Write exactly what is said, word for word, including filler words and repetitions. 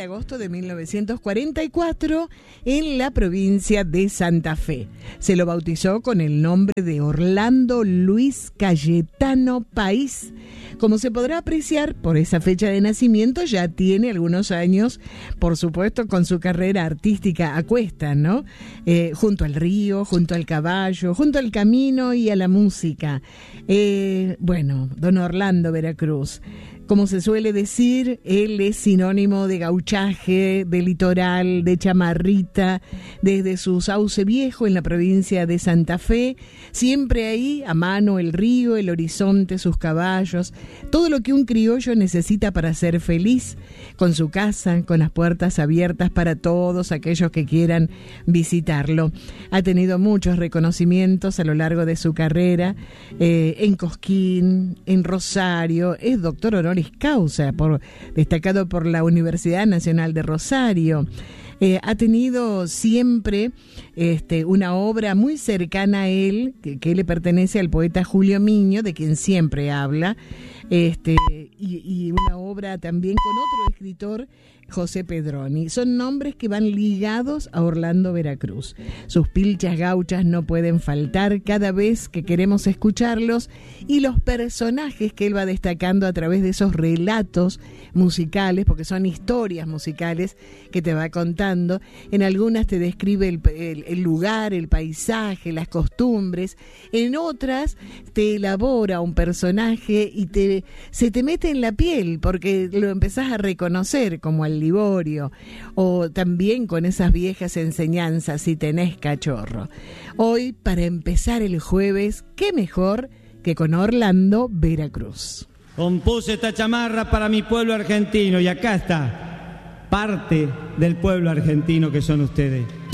agosto de mil novecientos cuarenta y cuatro en la provincia de Santa Fe. Se lo bautizó con el nombre de Orlando Luis Cayetano País. Como se podrá apreciar por esa fecha de nacimiento, ya tiene algunos años, por supuesto, con su carrera artística a cuestas, ¿no? Eh, junto al río, junto al caballo, junto al camino y a la música. Eh, bueno, don Orlando Veracruz. Como se suele decir, él es sinónimo de gauchaje, de litoral, de chamarrita, desde su Sauce Viejo en la provincia de Santa Fe, siempre ahí a mano el río, el horizonte, sus caballos, todo lo que un criollo necesita para ser feliz, con su casa, con las puertas abiertas para todos aquellos que quieran visitarlo. Ha tenido muchos reconocimientos a lo largo de su carrera, eh, en Cosquín, en Rosario, es doctor honoris causa, por, destacado por la Universidad Nacional de Rosario. Eh, ha tenido siempre este, una obra muy cercana a él, que, que le pertenece al poeta Julio Miño, de quien siempre habla, este, y, y una obra también con otro escritor, José Pedroni. Son nombres que van ligados a Orlando Veracruz. Sus pilchas gauchas no pueden faltar cada vez que queremos escucharlos, y los personajes que él va destacando a través de esos relatos musicales, porque son historias musicales que te va contando. En algunas te describe el, el, el lugar, el paisaje, las costumbres. En otras te elabora un personaje y te, se te mete en la piel, porque lo empezás a reconocer, como al Liborio, o también con esas viejas enseñanzas, si tenés cachorro. Hoy, para empezar el jueves, qué mejor que con Orlando Veracruz. Compuse esta chamarra para mi pueblo argentino, y acá está parte del pueblo argentino que son ustedes.